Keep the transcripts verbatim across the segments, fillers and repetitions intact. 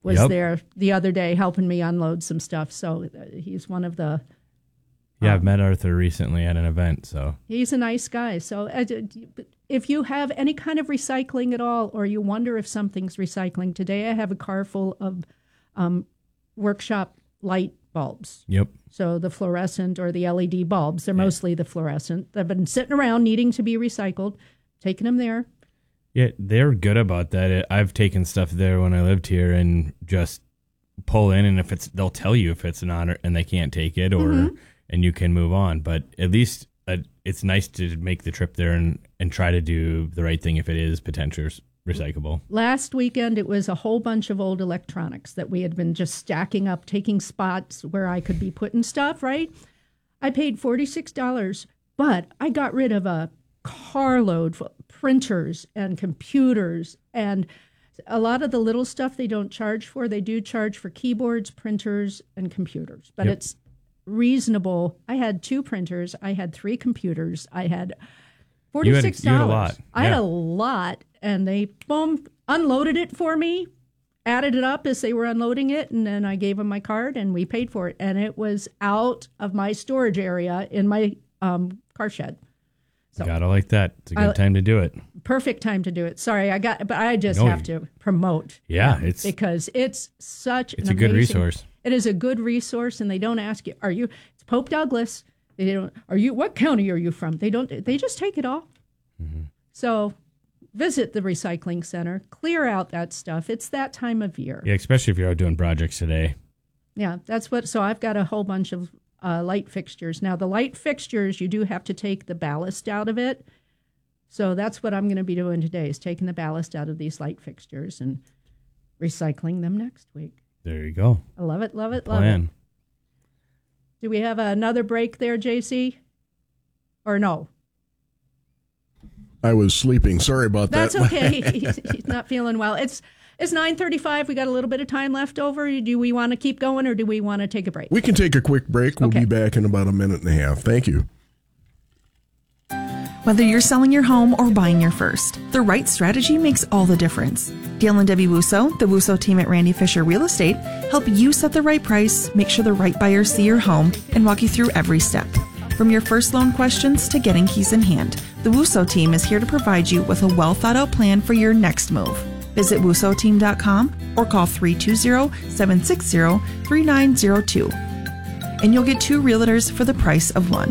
was Yep. there the other day helping me unload some stuff. So uh, he's one of the... Yeah, um, I've met Arthur recently at an event, so. He's a nice guy. So uh, if you have any kind of recycling at all, or you wonder if something's recycling, today I have a car full of um, workshop light bulbs. Yep. So the fluorescent or the L E D bulbs, they're Yeah. mostly the fluorescent. They've been sitting around needing to be recycled, taking them there. Yeah, they're good about that. I've taken stuff there when I lived here and just pull in, and if it's, they'll tell you if it's not, and they can't take it, or Mm-hmm. and you can move on. But at least uh, it's nice to make the trip there and, and try to do the right thing if it is potentially recyclable. Last weekend, it was a whole bunch of old electronics that we had been just stacking up, taking spots where I could be putting stuff, right? I paid forty-six dollars, but I got rid of a carload of printers and computers, and a lot of the little stuff they don't charge for. They do charge for keyboards, printers, and computers, but Yep. it's reasonable. I had two printers. I had three computers. I had forty-six dollars. You had a- you had a lot. I had Yeah. a lot, and they, boom, unloaded it for me, added it up as they were unloading it, and then I gave them my card, and we paid for it. And it was out of my storage area in my um, car shed. So Gotta like that. It's a good I- time to do it. perfect time to do it. Sorry, I got, but I just No, have to promote. Yeah, them it's because it's such it's an a good amazing- resource. It is a good resource, and they don't ask you, "Are you?" It's Pope Douglas. They don't. Are you? What county are you from? They don't. They just take it all. Mm-hmm. So, visit the recycling center. Clear out that stuff. It's that time of year. Yeah, especially if you're out doing projects today. Yeah, that's what. So I've got a whole bunch of uh, light fixtures. Now the light fixtures, you do have to take the ballast out of it. So that's what I'm going to be doing today: is taking the ballast out of these light fixtures and recycling them next week. There you go. I love it, love it, love Plan. it. Do we have another break there, J C? Or no? I was sleeping. Sorry about That's that. okay. he's, he's not feeling well. It's it's nine thirty-five. We got a little bit of time left over. Do we want to keep going, or do we want to take a break? We can take a quick break. We'll Okay. be back in about a minute and a half. Thank you. Whether you're selling your home or buying your first, the right strategy makes all the difference. Dale and Debbie Wusso, the Wusso team at Randy Fisher Real Estate, help you set the right price, make sure the right buyers see your home, and walk you through every step. From your first loan questions to getting keys in hand, the Wusso team is here to provide you with a well thought out plan for your next move. Visit wusso team dot com or call three two zero, seven six zero, three nine zero two. And you'll get two realtors for the price of one.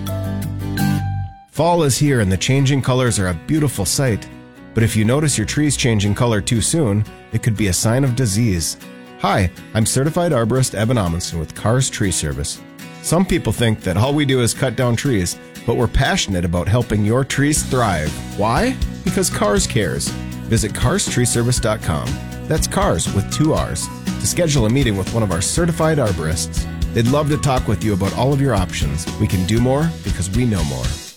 Fall is here and the changing colors are a beautiful sight. But if you notice your trees changing color too soon, it could be a sign of disease. Hi, I'm certified arborist Evan Amundsen with Cars Tree Service. Some people think that all we do is cut down trees, but we're passionate about helping your trees thrive. Why? Because Cars cares. Visit cars tree service dot com. That's cars with two R's. To schedule a meeting with one of our certified arborists. They'd love to talk with you about all of your options. We can do more because we know more.